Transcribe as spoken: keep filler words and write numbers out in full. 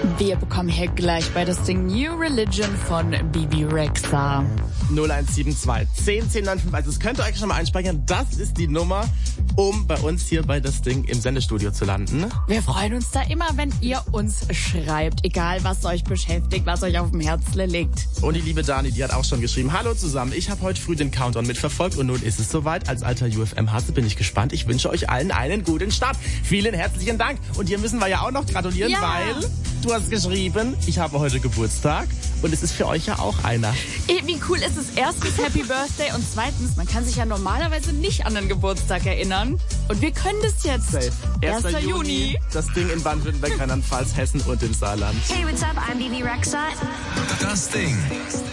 Wir bekommen hier gleich bei das Ding New Religion von Bebe Rexha. null eins sieben zwei zehn zehn neun fünf eins. Das könnt ihr euch schon mal einspeichern. Das ist die Nummer, um bei uns hier bei das Ding im Sendestudio zu landen. Wir freuen uns da immer, wenn ihr uns schreibt. Egal, was euch beschäftigt, was euch auf dem Herzen liegt. Und die liebe Dani, die hat auch schon geschrieben. Hallo zusammen, ich habe heute früh den Countdown mitverfolgt und nun ist es soweit. Als alter U F M-Hase bin ich gespannt. Ich wünsche euch allen einen guten Start. Vielen herzlichen Dank. Und hier müssen wir ja auch noch gratulieren, Ja. weil du hast geschrieben, ich habe heute Geburtstag und es ist für euch ja auch einer. Wie cool ist es? Erstens Happy Birthday und zweitens, man kann sich ja normalerweise nicht an den Geburtstag erinnern. Und wir können das jetzt. Safe. erster Juni. Das Ding in Baden-Württemberg, Rheinland-Pfalz, Hessen und im Saarland. Hey, what's up? I'm Bebe Rexha. Das Ding.